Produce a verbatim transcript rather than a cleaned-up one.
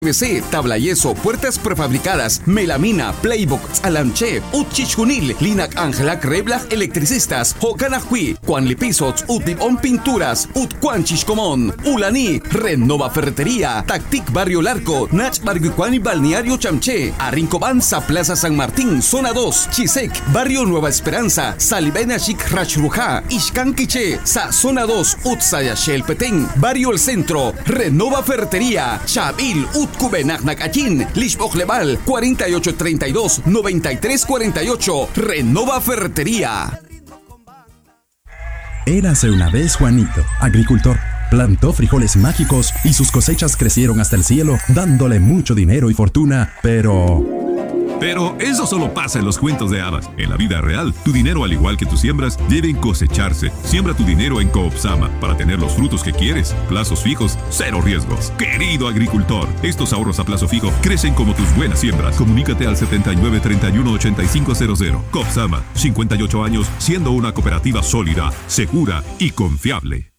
P V C, tabla yeso, puertas prefabricadas, melamina, playbox, alanche, utchichunil, linac angelak reblaj electricistas, hocanajui, cuanlipisots, utipon pinturas, utcuanchichcomón, ulani, renova ferretería, tactic barrio larco, nach barguicuani balneario chamché, Arrincobanza, Plaza San Martín, zona dos, Chisec, barrio Nueva Esperanza, Salibena Chic Rachruja, Ixcanquiche, Sa zona dos, Utsayashel Petén, barrio El Centro, renova ferretería, Chabil, Ut Cubenacnacachín, Lishbojleval, cuarenta y ocho treinta y dos, noventa y tres cuarenta y ocho. Renova Ferretería. Érase una vez Juanito, agricultor. Plantó frijoles mágicos y sus cosechas crecieron hasta el cielo, dándole mucho dinero y fortuna, pero... Pero eso solo pasa en los cuentos de hadas. En la vida real, tu dinero, al igual que tus siembras, deben cosecharse. Siembra tu dinero en Coopsama para tener los frutos que quieres. Plazos fijos, cero riesgos. Querido agricultor, estos ahorros a plazo fijo crecen como tus buenas siembras. Comunícate al setenta y nueve treinta y uno ochenta y cinco cero cero. Coopsama, cincuenta y ocho años siendo una cooperativa sólida, segura y confiable.